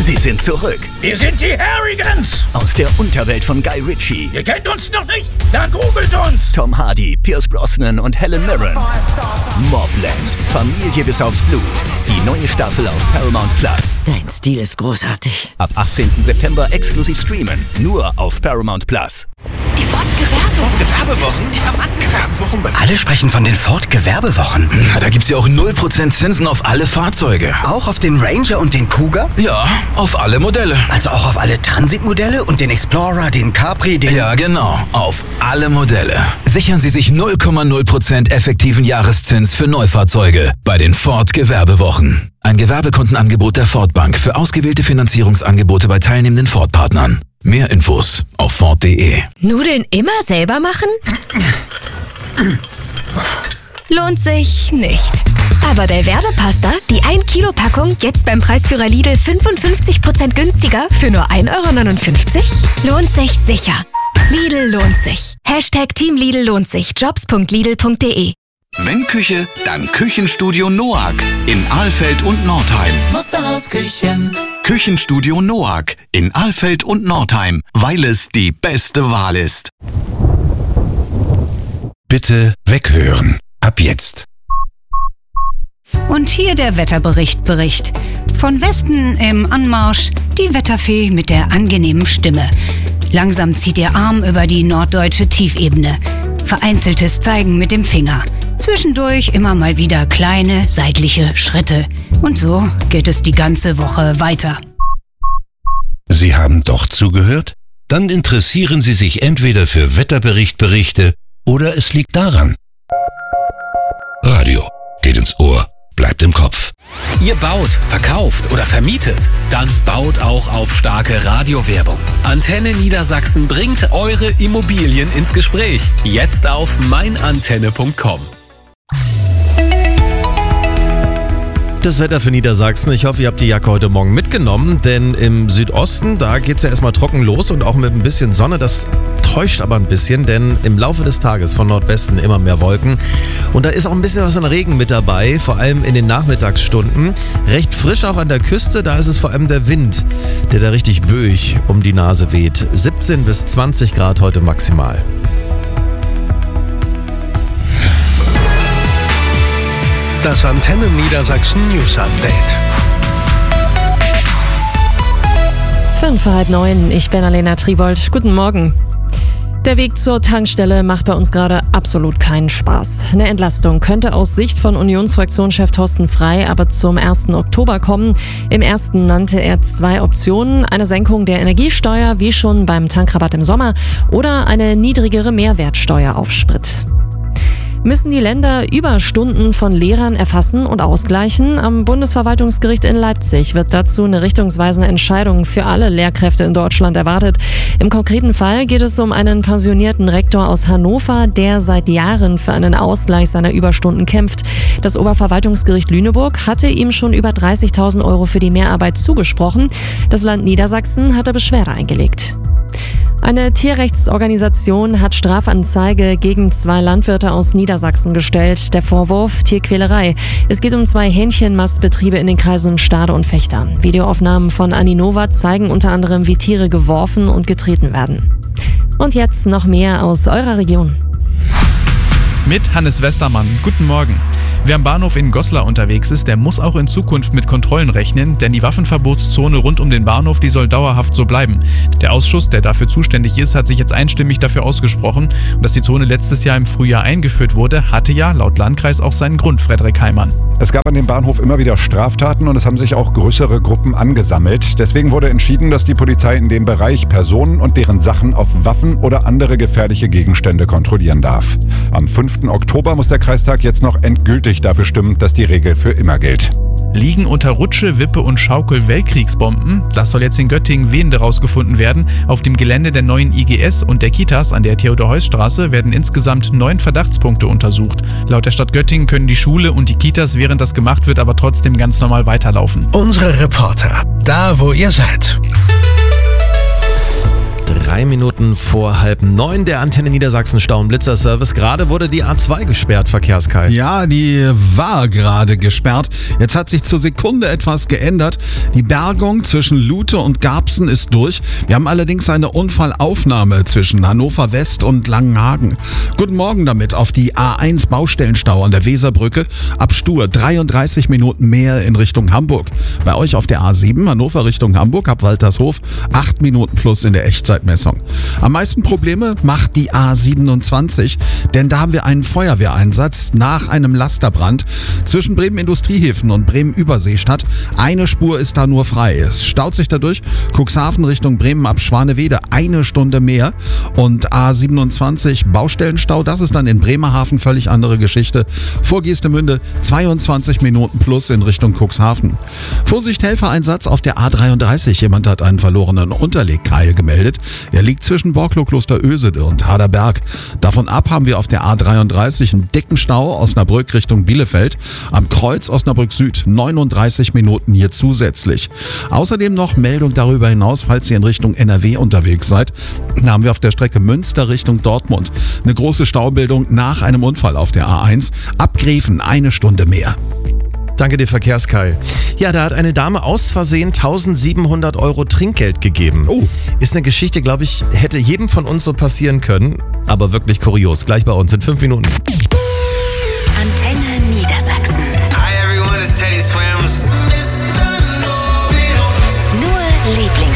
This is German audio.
Sie sind zurück. Wir sind die Harrigans. Aus der Unterwelt von Guy Ritchie. Ihr kennt uns noch nicht? Dann googelt uns. Tom Hardy, Pierce Brosnan und Helen Mirren. Mobland. Familie bis aufs Blut. Die neue Staffel auf Paramount Plus. Dein Stil ist großartig. Ab 18. September exklusiv streamen. Nur auf Paramount Plus. Die Ford-Gewerbewochen. Diamanten-Gewerbewochen. Alle sprechen von den Ford-Gewerbewochen. Na, da gibt's ja auch 0% Zinsen auf alle Fahrzeuge. Auch auf den Ranger und den Cougar? Ja, auf alle Modelle. Also auch auf alle Transitmodelle und den Explorer, den Capri, den... Ja, genau. Auf alle Modelle. Sichern Sie sich 0,0% effektiven Jahreszins für Neufahrzeuge bei den Ford-Gewerbewochen. Ein Gewerbekontenangebot der Ford Bank für ausgewählte Finanzierungsangebote bei teilnehmenden Ford-Partnern. Mehr Infos auf Ford.de. Nudeln immer selber machen? Lohnt sich nicht. Aber Delverde-Pasta, die 1 Kilo Packung, jetzt beim Preisführer Lidl 55% günstiger für nur 1,59 €? Lohnt sich sicher. Lidl lohnt sich. #Team Lidl lohnt sich. Jobs.lidl.de. Wenn Küche, dann Küchenstudio Noack in Alfeld und Nordheim. Musterhausküchen. Küchenstudio Noack in Alfeld und Nordheim, weil es die beste Wahl ist. Bitte weghören. Ab jetzt. Und hier der Wetterbericht. Von Westen im Anmarsch die Wetterfee mit der angenehmen Stimme. Langsam zieht ihr Arm über die norddeutsche Tiefebene. Vereinzeltes Zeigen mit dem Finger. Zwischendurch immer mal wieder kleine seitliche Schritte. Und so geht es die ganze Woche weiter. Sie haben doch zugehört? Dann interessieren Sie sich entweder für Wetterberichte oder es liegt daran. Radio geht ins Ohr, bleibt im Kopf. Ihr baut, verkauft oder vermietet? Dann baut auch auf starke Radiowerbung. Antenne Niedersachsen bringt eure Immobilien ins Gespräch. Jetzt auf meinantenne.com. Das Wetter für Niedersachsen. Ich hoffe, ihr habt die Jacke heute Morgen mitgenommen, denn im Südosten, da geht es ja erstmal trocken los und auch mit ein bisschen Sonne. Das täuscht aber ein bisschen, denn im Laufe des Tages von Nordwesten immer mehr Wolken. Und da ist auch ein bisschen was an Regen mit dabei, vor allem in den Nachmittagsstunden. Recht frisch auch an der Küste, da ist es vor allem der Wind, der da richtig böig um die Nase weht. 17 bis 20 Grad heute maximal. Das Antenne Niedersachsen News Update. 8:05, ich bin Alena Tribold. Guten Morgen. Der Weg zur Tankstelle macht bei uns gerade absolut keinen Spaß. Eine Entlastung könnte aus Sicht von Unionsfraktionschef Thorsten Frey aber zum 1. Oktober kommen. Im ersten nannte er 2 Optionen: eine Senkung der Energiesteuer, wie schon beim Tankrabatt im Sommer, oder eine niedrigere Mehrwertsteuer auf Sprit. Müssen die Länder Überstunden von Lehrern erfassen und ausgleichen? Am Bundesverwaltungsgericht in Leipzig wird dazu eine richtungsweisende Entscheidung für alle Lehrkräfte in Deutschland erwartet. Im konkreten Fall geht es um einen pensionierten Rektor aus Hannover, der seit Jahren für einen Ausgleich seiner Überstunden kämpft. Das Oberverwaltungsgericht Lüneburg hatte ihm schon über 30.000 € für die Mehrarbeit zugesprochen. Das Land Niedersachsen hatte Beschwerde eingelegt. Eine Tierrechtsorganisation hat Strafanzeige gegen 2 Landwirte aus Niedersachsen gestellt. Der Vorwurf: Tierquälerei. Es geht um 2 Hähnchenmastbetriebe in den Kreisen Stade und Vechta. Videoaufnahmen von Aninova zeigen unter anderem, wie Tiere geworfen und getreten werden. Und jetzt noch mehr aus eurer Region. Mit Hannes Westermann. Guten Morgen. Wer am Bahnhof in Goslar unterwegs ist, der muss auch in Zukunft mit Kontrollen rechnen, denn die Waffenverbotszone rund um den Bahnhof, die soll dauerhaft so bleiben. Der Ausschuss, der dafür zuständig ist, hat sich jetzt einstimmig dafür ausgesprochen. Und dass die Zone letztes Jahr im Frühjahr eingeführt wurde, hatte ja laut Landkreis auch seinen Grund, Frederik Heimann. Es gab an dem Bahnhof immer wieder Straftaten und es haben sich auch größere Gruppen angesammelt. Deswegen wurde entschieden, dass die Polizei in dem Bereich Personen und deren Sachen auf Waffen oder andere gefährliche Gegenstände kontrollieren darf. Am 5. Oktober muss der Kreistag jetzt noch endgültig dafür stimmen, dass die Regel für immer gilt. Liegen unter Rutsche, Wippe und Schaukel Weltkriegsbomben? Das soll jetzt in Göttingen Wehende rausgefunden werden. Auf dem Gelände der neuen IGS und der Kitas an der Theodor-Heuss-Straße werden insgesamt 9 Verdachtspunkte untersucht. Laut der Stadt Göttingen können die Schule und die Kitas, während das gemacht wird, aber trotzdem ganz normal weiterlaufen. Unsere Reporter, da wo ihr seid. 3 Minuten vor 8:30. Der Antenne Niedersachsen Stau- und Blitzer-Service. Gerade wurde die A2 gesperrt, Verkehrskai. Ja, die war gerade gesperrt. Jetzt hat sich zur Sekunde etwas geändert. Die Bergung zwischen Lute und Garbsen ist durch. Wir haben allerdings eine Unfallaufnahme zwischen Hannover West und Langenhagen. Guten Morgen damit auf die A1 Baustellenstau an der Weserbrücke. Ab Stur 33 Minuten mehr in Richtung Hamburg. Bei euch auf der A7 Hannover Richtung Hamburg ab Waltershof 8 Minuten plus in der Echtzeitmessung. Am meisten Probleme macht die A27, denn da haben wir einen Feuerwehreinsatz nach einem Lasterbrand zwischen Bremen Industriehäfen und Bremen Überseestadt. Eine Spur ist da nur frei. Es staut sich dadurch Cuxhaven Richtung Bremen ab Schwanewede 1 Stunde mehr und A27 Baustellenstau, das ist dann in Bremerhaven völlig andere Geschichte. Vor Geestemünde 22 Minuten plus in Richtung Cuxhaven. Vorsicht, Helfereinsatz auf der A33. Jemand hat einen verlorenen Unterlegkeil gemeldet. Er liegt zwischen Borklo-Kloster-Ösede und Haderberg. Davon ab haben wir auf der A33 einen dicken Stau Osnabrück Richtung Bielefeld. Am Kreuz Osnabrück Süd 39 Minuten hier zusätzlich. Außerdem noch Meldung darüber hinaus, falls ihr in Richtung NRW unterwegs seid. Da haben wir auf der Strecke Münster Richtung Dortmund eine große Staubildung nach einem Unfall auf der A1. Ab Greven 1 Stunde mehr. Danke dir, Verkehrskai. Ja, da hat eine Dame aus Versehen 1.700 € Trinkgeld gegeben. Oh. Ist eine Geschichte, glaube ich, hätte jedem von uns so passieren können. Aber wirklich kurios. Gleich bei uns in 5 Minuten.